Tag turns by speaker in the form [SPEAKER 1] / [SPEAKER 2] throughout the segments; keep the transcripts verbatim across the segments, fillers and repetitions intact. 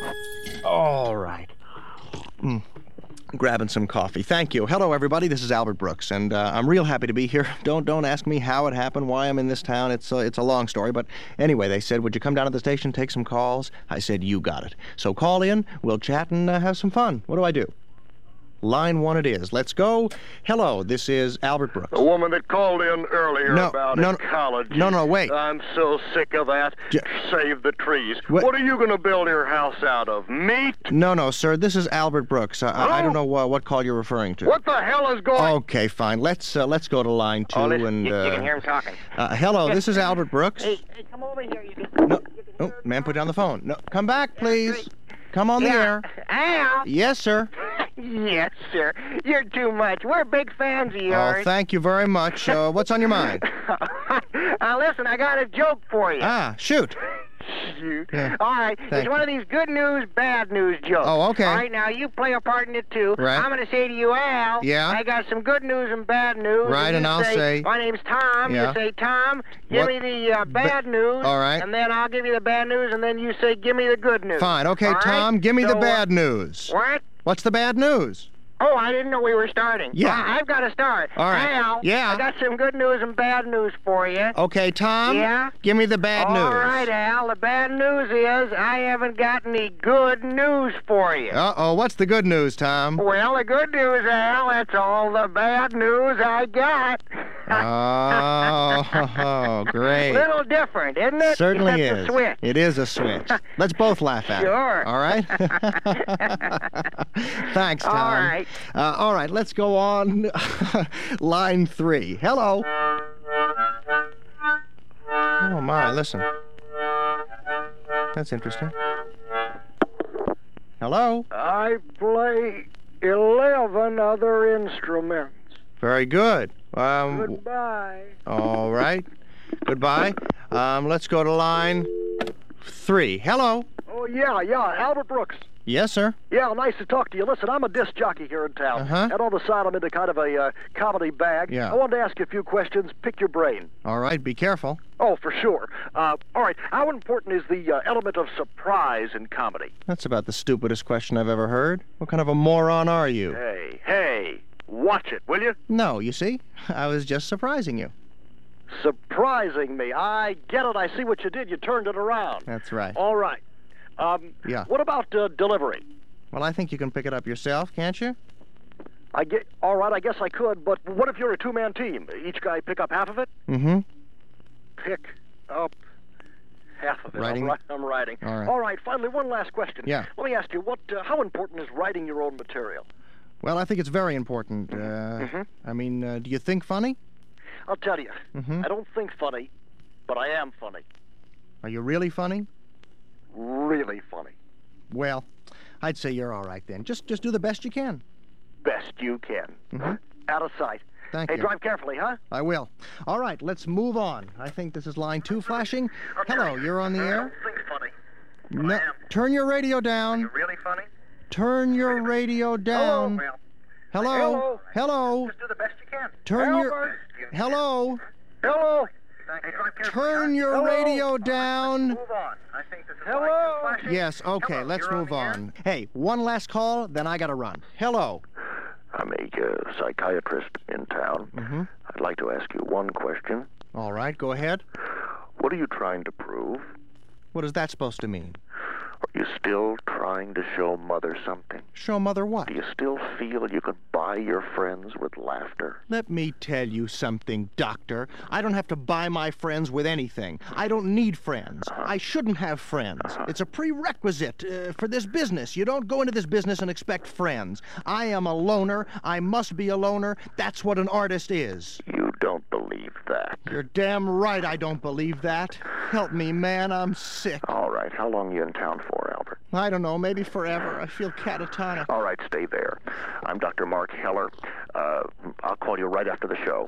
[SPEAKER 1] All right. Mm. Grabbing some coffee. Thank you. Hello, everybody. This is Albert Brooks, and uh, I'm real happy to be here. Don't don't ask me how it happened, why I'm in this town. It's uh, it's a long story, but anyway, they said, would you come down to the station, take some calls? I said, you got it. So call in, we'll chat, and uh, have some fun. What do I do? Line one it is. Let's go. Hello, this is Albert Brooks.
[SPEAKER 2] The woman that called in earlier
[SPEAKER 1] No,
[SPEAKER 2] about
[SPEAKER 1] no,
[SPEAKER 2] in college.
[SPEAKER 1] no, no, wait.
[SPEAKER 2] I'm so sick of that.
[SPEAKER 1] J-
[SPEAKER 2] Save the trees.
[SPEAKER 1] What-
[SPEAKER 2] What are you going to build your house out of? Meat?
[SPEAKER 1] No, no, sir. This is Albert Brooks. I, I, I don't know uh, what call you're referring to.
[SPEAKER 2] What the hell is going...
[SPEAKER 1] Okay, fine. Let's uh, let's go to line two
[SPEAKER 2] Oh, listen,
[SPEAKER 1] and.
[SPEAKER 2] you,
[SPEAKER 1] Uh,
[SPEAKER 2] you can hear him talking.
[SPEAKER 1] uh, hello, this is Albert Brooks.
[SPEAKER 3] Hey, hey, come over here. You can,
[SPEAKER 1] No,
[SPEAKER 3] you can
[SPEAKER 1] oh,
[SPEAKER 3] hear
[SPEAKER 1] man,
[SPEAKER 3] him
[SPEAKER 1] put down the
[SPEAKER 3] talking.
[SPEAKER 1] phone. No, come back, please. Come on the
[SPEAKER 3] Yeah.
[SPEAKER 1] air.
[SPEAKER 3] Al.
[SPEAKER 1] Yes, sir.
[SPEAKER 3] Yes, sir. You're too much. We're big fans of
[SPEAKER 1] Oh,
[SPEAKER 3] yours.
[SPEAKER 1] thank you very much. Uh, what's on your mind?
[SPEAKER 3] uh, listen, I got a joke for you.
[SPEAKER 1] Ah, shoot.
[SPEAKER 3] Shoot.
[SPEAKER 1] Yeah.
[SPEAKER 3] All right.
[SPEAKER 1] Thank
[SPEAKER 3] It's one of these good news, bad news jokes.
[SPEAKER 1] Oh, okay.
[SPEAKER 3] All right, now you play a part in it too.
[SPEAKER 1] Right.
[SPEAKER 3] I'm going to say to you, Al.
[SPEAKER 1] Yeah.
[SPEAKER 3] I got some good news and bad news.
[SPEAKER 1] Right,
[SPEAKER 3] you
[SPEAKER 1] and I'll say-
[SPEAKER 3] my name's Tom.
[SPEAKER 1] Yeah.
[SPEAKER 3] You say, Tom, give
[SPEAKER 1] What-
[SPEAKER 3] me the uh, bad news.
[SPEAKER 1] all right.
[SPEAKER 3] And then I'll give you the bad news, and then you say, give me the good news.
[SPEAKER 1] Fine. Okay,
[SPEAKER 3] All right?
[SPEAKER 1] Tom, give me
[SPEAKER 3] So,
[SPEAKER 1] the
[SPEAKER 3] uh,
[SPEAKER 1] bad news.
[SPEAKER 3] What?
[SPEAKER 1] What's the bad news?
[SPEAKER 3] Oh, I didn't know we were starting.
[SPEAKER 1] Yeah.
[SPEAKER 3] Well, I've got to start.
[SPEAKER 1] All right.
[SPEAKER 3] Al,
[SPEAKER 1] Yeah.
[SPEAKER 3] I got some good news and bad news for you.
[SPEAKER 1] Okay, Tom.
[SPEAKER 3] Yeah?
[SPEAKER 1] Give me the bad
[SPEAKER 3] All
[SPEAKER 1] news.
[SPEAKER 3] right, Al. The bad news is I haven't got any good news for you.
[SPEAKER 1] Uh-oh, what's the good news, Tom?
[SPEAKER 3] Well, the good news, Al, that's all the bad news I got.
[SPEAKER 1] Oh, great.
[SPEAKER 3] Little different, isn't it?
[SPEAKER 1] Certainly
[SPEAKER 3] It's
[SPEAKER 1] is.
[SPEAKER 3] a switch.
[SPEAKER 1] It is a switch. Let's both laugh at
[SPEAKER 3] Sure.
[SPEAKER 1] it. All right? Thanks, Tom.
[SPEAKER 3] All right.
[SPEAKER 1] Uh, all right, let's go on. Line three. Hello. Oh, my, listen. That's interesting. Hello?
[SPEAKER 2] I play eleven other instruments.
[SPEAKER 1] Very good. Um,
[SPEAKER 2] Goodbye.
[SPEAKER 1] all right. Goodbye. Um, let's go to line three. Hello.
[SPEAKER 2] Oh, yeah, yeah, Albert Brooks.
[SPEAKER 1] Yes, sir.
[SPEAKER 2] Yeah, nice to talk to you. Listen, I'm a disc jockey here in town.
[SPEAKER 1] Uh-huh.
[SPEAKER 2] And on the side, I'm into kind of a uh, comedy bag.
[SPEAKER 1] Yeah.
[SPEAKER 2] I wanted to ask you a few questions. Pick your brain.
[SPEAKER 1] All right, be careful.
[SPEAKER 2] Oh, for sure. Uh, all right, how important is the uh, element of surprise in comedy?
[SPEAKER 1] That's about the stupidest question I've ever heard. What kind of a moron are you?
[SPEAKER 2] Hey, hey, watch it, will you?
[SPEAKER 1] No, you see? I was just surprising you.
[SPEAKER 2] Surprising me. I get it. I see what you did. You turned it around.
[SPEAKER 1] That's right.
[SPEAKER 2] All right. Um,
[SPEAKER 1] Yeah.
[SPEAKER 2] What about uh, delivery?
[SPEAKER 1] Well, I think you can pick it up yourself, can't you?
[SPEAKER 2] I get. All right, I guess I could, but what if you're a two-man team? Each guy pick up half of it?
[SPEAKER 1] Mm-hmm.
[SPEAKER 2] Pick up half of it.
[SPEAKER 1] Writing?
[SPEAKER 2] I'm, ri- I'm writing.
[SPEAKER 1] All right.
[SPEAKER 2] All right, finally, one last question.
[SPEAKER 1] Yeah.
[SPEAKER 2] Let me ask you, what? Uh, how important is writing your own material?
[SPEAKER 1] Well, I think it's very important. Uh,
[SPEAKER 2] Mhm.
[SPEAKER 1] I mean, uh, do you think funny?
[SPEAKER 2] I'll tell you.
[SPEAKER 1] Mhm.
[SPEAKER 2] I don't think funny, but I am funny.
[SPEAKER 1] Are you really funny?
[SPEAKER 2] Really funny.
[SPEAKER 1] Well, I'd say you're all right then. Just just do the best you can.
[SPEAKER 2] Best you can.
[SPEAKER 1] Mhm.
[SPEAKER 2] Out of sight.
[SPEAKER 1] Thank
[SPEAKER 2] Hey,
[SPEAKER 1] you.
[SPEAKER 2] drive carefully, huh?
[SPEAKER 1] I will. All right, let's move on. I think this is line two flashing. Hello, you're on the air?
[SPEAKER 2] think funny.
[SPEAKER 1] No, turn your radio down.
[SPEAKER 2] Really funny?
[SPEAKER 1] Turn your radio down. Hello?
[SPEAKER 2] Hello.
[SPEAKER 1] Hello?
[SPEAKER 2] do the best you can.
[SPEAKER 1] Turn your...
[SPEAKER 2] Albert.
[SPEAKER 1] Hello?
[SPEAKER 2] Hello.
[SPEAKER 1] Turn your
[SPEAKER 2] Hello.
[SPEAKER 1] radio down.
[SPEAKER 2] Move on. I think this is
[SPEAKER 1] Hello? Yes, okay,
[SPEAKER 2] Hello,
[SPEAKER 1] let's
[SPEAKER 2] you're on
[SPEAKER 1] move
[SPEAKER 2] the air?
[SPEAKER 1] on. Hey, one last call, then I gotta run. Hello?
[SPEAKER 2] I'm a uh, psychiatrist in town.
[SPEAKER 1] Mm-hmm.
[SPEAKER 2] I'd like to ask you one question.
[SPEAKER 1] All right, go ahead.
[SPEAKER 2] What are you trying to prove?
[SPEAKER 1] What is that supposed to mean?
[SPEAKER 2] Are you still trying to show Mother something?
[SPEAKER 1] Show Mother what?
[SPEAKER 2] Do you still feel you can buy your friends with laughter?
[SPEAKER 1] Let me tell you something, Doctor. I don't have to buy my friends with anything. I don't need friends. I shouldn't have friends. It's a prerequisite uh, for this business. You don't go into this business and expect friends. I am a loner. I must be a loner. That's what an artist is.
[SPEAKER 2] You don't believe that.
[SPEAKER 1] You're damn right I don't believe that. Help me, man. I'm sick.
[SPEAKER 2] All right. How long are you in town for, Albert?
[SPEAKER 1] I don't know. Maybe forever. I feel catatonic.
[SPEAKER 2] All right, stay there. I'm Doctor Mark Heller. Uh, I'll call you right after the show.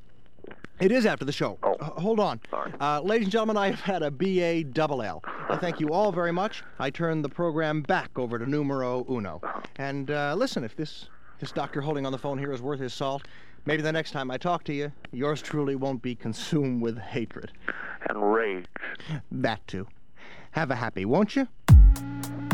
[SPEAKER 1] It is after the show.
[SPEAKER 2] Oh.
[SPEAKER 1] Uh, hold on.
[SPEAKER 2] Sorry.
[SPEAKER 1] Uh, ladies and gentlemen, I have had a B A double L. I thank you all very much. I turn the program back over to numero uno. And uh, listen, if this, this doctor holding on the phone here is worth his salt, maybe the next time I talk to you, yours truly won't be consumed with hatred.
[SPEAKER 2] And rage.
[SPEAKER 1] That too. Have a happy, won't you?